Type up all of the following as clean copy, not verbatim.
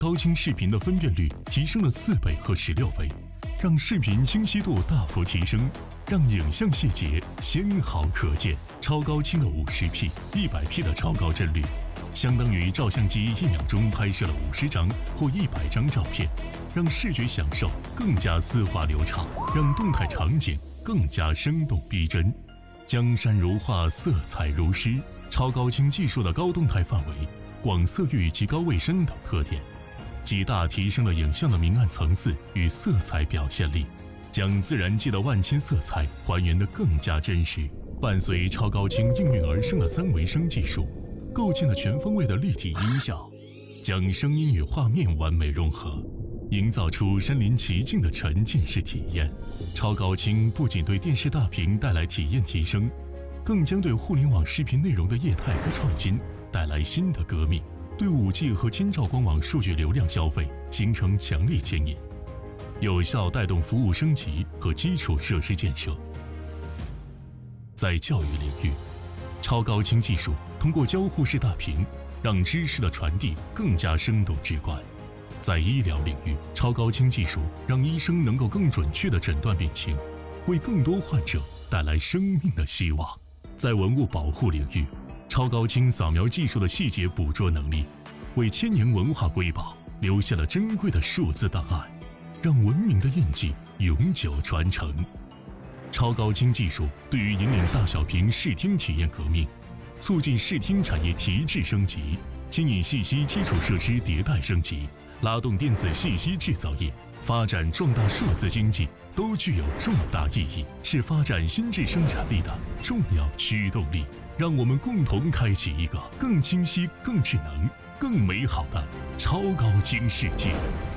高清视频的分辨率提升了4倍和16倍，让视频清晰度大幅提升，让影像细节纤毫可见。超高清的50P、100P 的超高帧率，相当于照相机1秒钟拍摄了50张或100张照片，让视觉享受更加丝滑流畅，让动态场景更加生动逼真。江山如画，色彩如诗，超高清技术的高动态范围、广色域及高位深等特点，极大提升了影像的明暗层次与色彩表现力，将自然界的万千色彩还原得更加真实。伴随超高清应运而生的3维声技术，构建了全方位的立体音效，将声音与画面完美融合，营造出身临其境的沉浸式体验。超高清不仅对电视大屏带来体验提升，更将对互联网视频内容的业态和创新带来新的革命，对5G 和千兆光网数据流量消费形成强烈牵引，有效带动服务升级和基础设施建设。在教育领域，超高清技术通过交互式大屏，让知识的传递更加生动直观。在医疗领域，超高清技术让医生能够更准确地诊断病情，为更多患者带来生命的希望。在文物保护领域，超高清扫描技术的细节捕捉能力，为千年文化瑰宝留下了珍贵的数字档案，让文明的印记永久传承。超高清技术对于引领大小屏视听体验革命，促进视听产业提质升级，牵引信息基础设施迭代升级，拉动电子信息制造业发展壮大数字经济，都具有重大意义，是发展新质生产力的重要驱动力。让我们共同开启一个更清晰、更智能、更美好的超高清世界。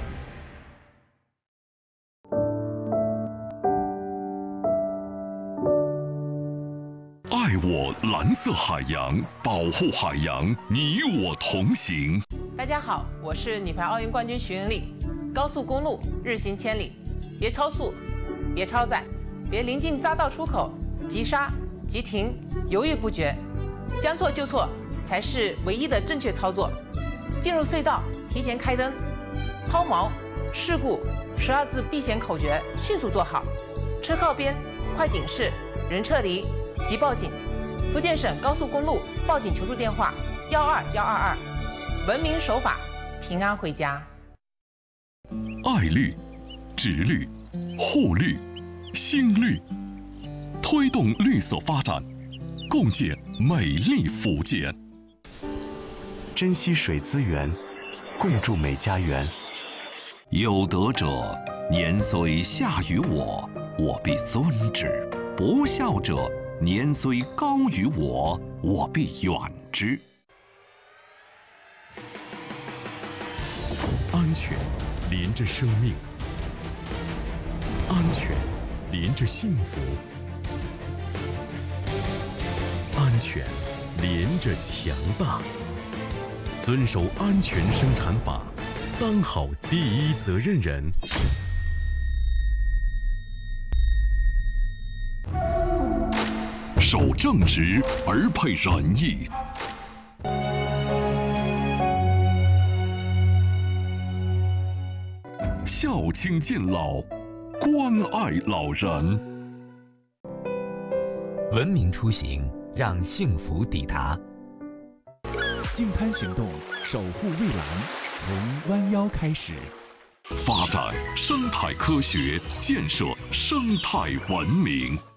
爱我蓝色海洋，保护海洋，你我同行。 大家好，我是女排奥运冠军徐云丽。高速公路日行千里，别超速，别超载，别临近匝道出口急刹、急停，犹豫不决，将错就错才是唯一的正确操作。进入隧道提前开灯，抛锚、事故12字避险口诀迅速做好。车靠边，快警示，人撤离，即报警。福建省高速公路报警求助电话12122，文明守法，平安回家。 爱绿、植绿、护绿、新绿，推动绿色发展，共建美丽福建。 珍惜水资源，共筑美家园。 有德者年虽下于我，我必尊之；不孝者年虽高于我，我必远之。 安全连着生命，安全连着幸福，安全连着强大。遵守安全生产法，当好第一责任人。 守正直而配仁义，孝亲敬老，关爱老人。 文明出行，让幸福抵达。 净滩行动，守护蔚蓝，从弯腰开始。 发展生态科学，建设生态文明。